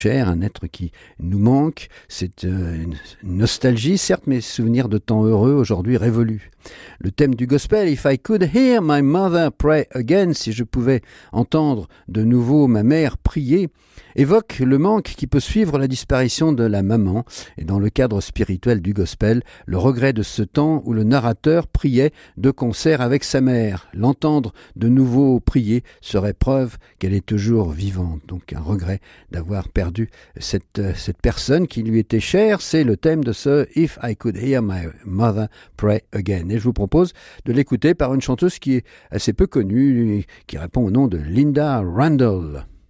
cher, un être qui nous manque. C'est une nostalgie, certes, mais souvenir de temps heureux, aujourd'hui révolus. Le thème du gospel, If I could hear my mother pray again, si je pouvais entendre de nouveau ma mère prier, évoque le manque qui peut suivre la disparition de la maman, et dans le cadre spirituel du gospel, le regret de ce temps où le narrateur priait de concert avec sa mère. L'entendre de nouveau prier serait preuve qu'elle est toujours vivante, donc un regret d'avoir perdu cette personne qui lui était chère. C'est le thème de ce If I Could Hear My Mother Pray Again. Et je vous propose de l'écouter par une chanteuse qui est assez peu connue, qui répond au nom de Linda Randall.